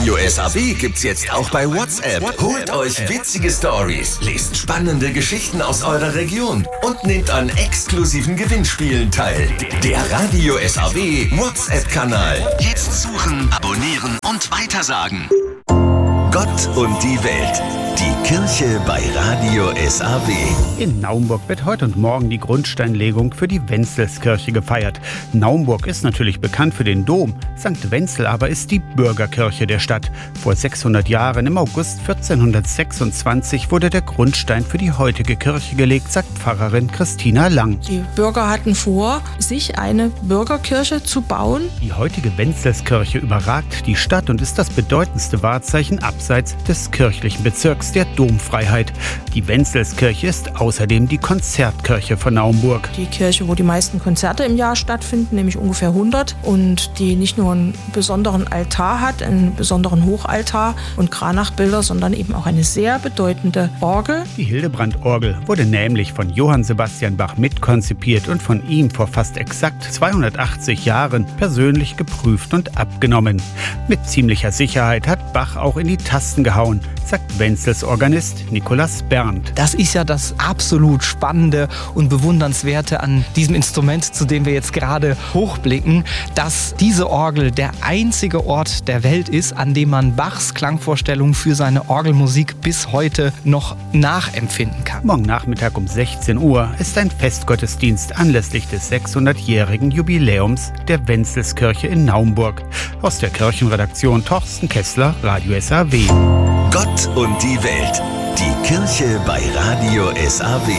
Radio SAW gibt's jetzt auch bei WhatsApp. Holt euch witzige Stories, lest spannende Geschichten aus eurer Region und nehmt an exklusiven Gewinnspielen teil. Der Radio SAW WhatsApp-Kanal. Jetzt suchen, abonnieren und weitersagen. Gott und die Welt. Die Kirche bei Radio SAW. In Naumburg wird heute und morgen die Grundsteinlegung für die Wenzelskirche gefeiert. Naumburg ist natürlich bekannt für den Dom. St. Wenzel aber ist die Bürgerkirche der Stadt. Vor 600 Jahren, im August 1426, wurde der Grundstein für die heutige Kirche gelegt, sagt Pfarrerin Christina Lang. Die Bürger hatten vor, sich eine Bürgerkirche zu bauen. Die heutige Wenzelskirche überragt die Stadt und ist das bedeutendste Wahrzeichen abseits des kirchlichen Bezirks der Domfreiheit. Die Wenzelskirche ist außerdem die Konzertkirche von Naumburg. Die Kirche, wo die meisten Konzerte im Jahr stattfinden, nämlich ungefähr 100, und die nicht nur einen besonderen Altar hat, einen besonderen Hochaltar und Kranachbilder, sondern eben auch eine sehr bedeutende Orgel. Die Hildebrand-Orgel wurde nämlich von Johann Sebastian Bach mitkonzipiert und von ihm vor fast exakt 280 Jahren persönlich geprüft und abgenommen. Mit ziemlicher Sicherheit hat Bach auch in die Tasten gehauen, sagt Wenzels Organist Nikolaus Berndt. Das ist ja das absolut Spannende und Bewundernswerte an diesem Instrument, zu dem wir jetzt gerade hochblicken, dass diese Orgel der einzige Ort der Welt ist, an dem man Bachs Klangvorstellungen für seine Orgelmusik bis heute noch nachempfinden kann. Morgen Nachmittag um 16 Uhr ist ein Festgottesdienst anlässlich des 600-jährigen Jubiläums der Wenzelskirche in Naumburg. Aus der Kirchenredaktion Thorsten Kessler, Radio SAW. Gott und die Welt. Die Kirche bei Radio SAW.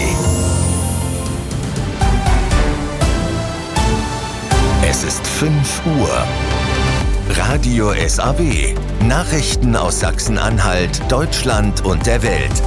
Es ist 5 Uhr. Radio SAW. Nachrichten aus Sachsen-Anhalt, Deutschland und der Welt.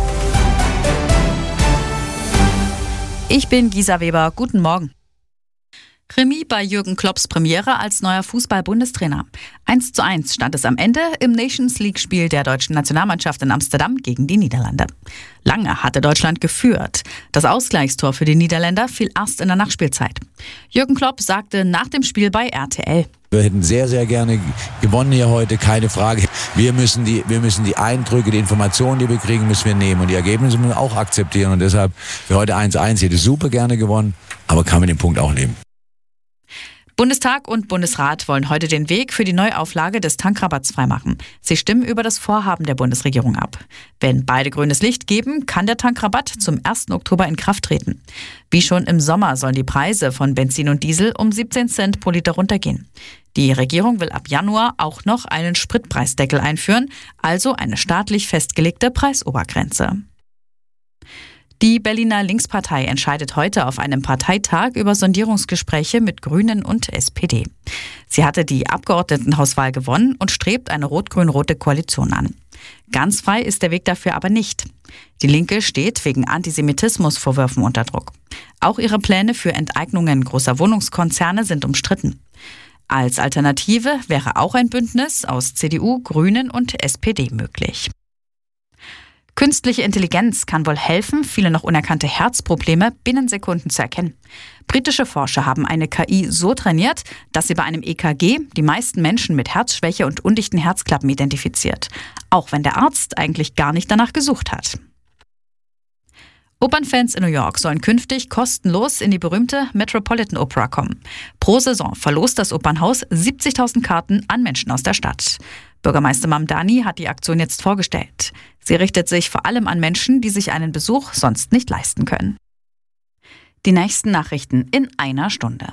Ich bin Gisa Weber. Guten Morgen. Remis bei Jürgen Klopps Premiere als neuer Fußball-Bundestrainer. 1:1 stand es am Ende im Nations-League-Spiel der deutschen Nationalmannschaft in Amsterdam gegen die Niederlande. Lange hatte Deutschland geführt. Das Ausgleichstor für die Niederländer fiel erst in der Nachspielzeit. Jürgen Klopp sagte nach dem Spiel bei RTL: Wir hätten sehr, sehr gerne gewonnen hier heute, keine Frage. Wir müssen die Eindrücke, die Informationen, die wir kriegen, müssen wir nehmen. Und die Ergebnisse müssen wir auch akzeptieren. Und deshalb für heute 1:1, hätte super gerne gewonnen, aber kann mit dem Punkt auch leben. Bundestag und Bundesrat wollen heute den Weg für die Neuauflage des Tankrabatts freimachen. Sie stimmen über das Vorhaben der Bundesregierung ab. Wenn beide grünes Licht geben, kann der Tankrabatt zum 1. Oktober in Kraft treten. Wie schon im Sommer sollen die Preise von Benzin und Diesel um 17 Cent pro Liter runtergehen. Die Regierung will ab Januar auch noch einen Spritpreisdeckel einführen, also eine staatlich festgelegte Preisobergrenze. Die Berliner Linkspartei entscheidet heute auf einem Parteitag über Sondierungsgespräche mit Grünen und SPD. Sie hatte die Abgeordnetenhauswahl gewonnen und strebt eine rot-grün-rote Koalition an. Ganz frei ist der Weg dafür aber nicht. Die Linke steht wegen Antisemitismusvorwürfen unter Druck. Auch ihre Pläne für Enteignungen großer Wohnungskonzerne sind umstritten. Als Alternative wäre auch ein Bündnis aus CDU, Grünen und SPD möglich. Künstliche Intelligenz kann wohl helfen, viele noch unerkannte Herzprobleme binnen Sekunden zu erkennen. Britische Forscher haben eine KI so trainiert, dass sie bei einem EKG die meisten Menschen mit Herzschwäche und undichten Herzklappen identifiziert, auch wenn der Arzt eigentlich gar nicht danach gesucht hat. Opernfans in New York sollen künftig kostenlos in die berühmte Metropolitan Opera kommen. Pro Saison verlost das Opernhaus 70.000 Karten an Menschen aus der Stadt. Bürgermeister Mamdani hat die Aktion jetzt vorgestellt. Sie richtet sich vor allem an Menschen, die sich einen Besuch sonst nicht leisten können. Die nächsten Nachrichten in einer Stunde.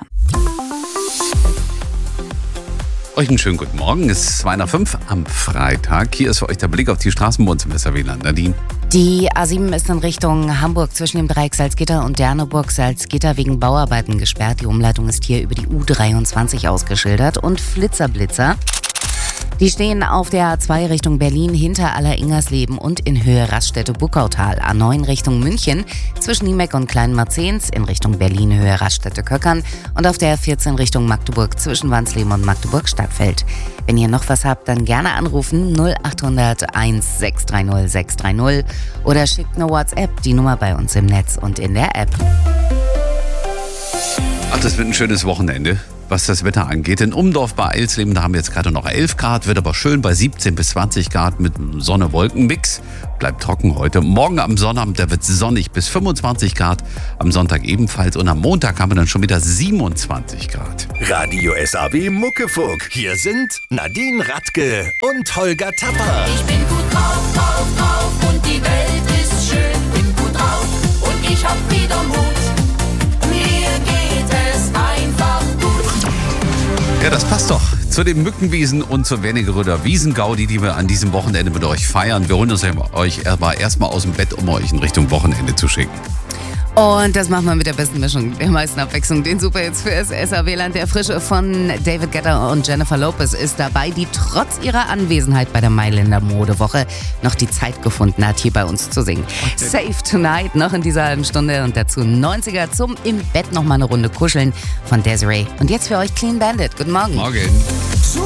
Euch einen schönen guten Morgen. Es ist 2:05 am Freitag. Hier ist für euch der Blick auf die Straßen bei uns im SRW-Land. Nadine. Die A7 ist in Richtung Hamburg zwischen dem Dreieck Salzgitter und Derneburg-Salzgitter wegen Bauarbeiten gesperrt. Die Umleitung ist hier über die U23 ausgeschildert. Und Flitzer. Die stehen auf der A2 Richtung Berlin hinter Aller-Ingersleben und in Höhe Raststätte-Buckautal. A9 Richtung München zwischen Niemeck und Kleinmarzens, in Richtung Berlin Höhe Raststätte-Köckern und auf der 14 Richtung Magdeburg zwischen Wansleben und Magdeburg-Stadtfeld. Wenn ihr noch was habt, dann gerne anrufen 0800 1630 630 oder schickt eine WhatsApp, die Nummer bei uns im Netz und in der App. Ach, das wird ein schönes Wochenende. was das Wetter angeht. In Umdorf bei Eilsleben, da haben wir jetzt gerade noch 11 Grad, wird aber schön bei 17 bis 20 Grad mit Sonne-Wolken-Mix. Bleibt trocken heute. Morgen am Sonnabend, da wird es sonnig bis 25 Grad. Am Sonntag ebenfalls. Und am Montag haben wir dann schon wieder 27 Grad. Radio SAW Muckefuck. Hier sind Nadine Radke und Holger Tapper. Ich bin gut drauf, drauf, drauf und die Welt ist schön. Bin gut drauf und ich hab wieder Mut. Mir geht es einfach gut. Ja, das passt doch zu den Mückenwiesen und zur Wernigeröder Wiesengaudi, die wir an diesem Wochenende mit euch feiern. Wir holen uns euch aber erstmal aus dem Bett, um euch in Richtung Wochenende zu schicken. Und das machen wir mit der besten Mischung, der meisten Abwechslung. Den Superhits fürs SAW-Land. Der Frische von David Guetta und Jennifer Lopez ist dabei, die trotz ihrer Anwesenheit bei der Mailänder Modewoche noch die Zeit gefunden hat, hier bei uns zu singen. Save Tonight noch in dieser halben Stunde und dazu 90er zum im Bett noch mal eine Runde kuscheln von Desiree. Und jetzt für euch Clean Bandit. Guten Morgen. Morgen.